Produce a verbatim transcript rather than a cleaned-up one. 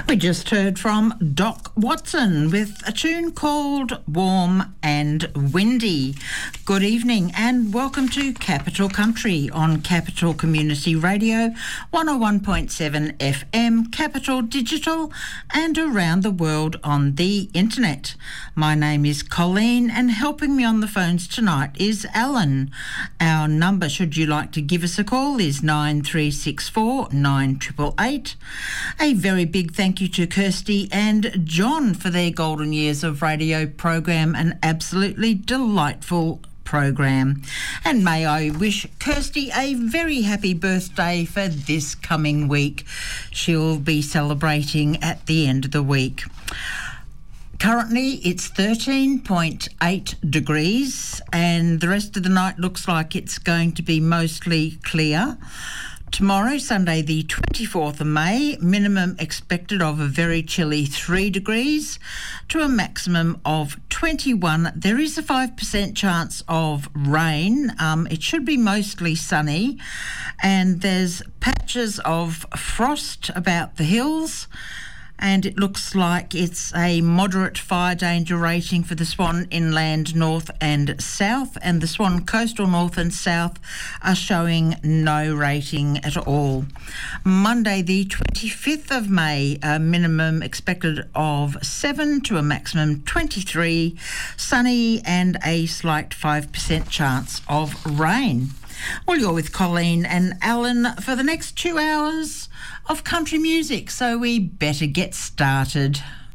We just heard from Doc Watson with a tune called Warm and Windy. Good evening and welcome to Capital Country on Capital Community Radio, one oh one point seven F M, Capital Digital and around the world on the internet. My name is Colleen and helping me on the phones tonight is Alan. Our number, should you like to give us a call, is nine three six four, nine eight eight eight. A very big thank you to Kirsty and John for their golden years of radio program, an absolutely delightful program. And may I wish Kirsty a very happy birthday for this coming week. She'll be celebrating at the end of the week. Currently it's thirteen point eight degrees and the rest of the night looks like it's going to be mostly clear. Tomorrow, Sunday the twenty-fourth of May, minimum expected of a very chilly three degrees to a maximum of twenty-one. There is a five percent chance of rain. Um, it should be mostly sunny and there's patches of frost about the hills. And it looks like it's a moderate fire danger rating for the Swan Inland North and South, and the Swan Coastal North and South are showing no rating at all. Monday the twenty-fifth of May, a minimum expected of seven to a maximum twenty-three, sunny and a slight five percent chance of rain. Well, you're with Colleen and Alan for the next two hours of country music, so we better get started.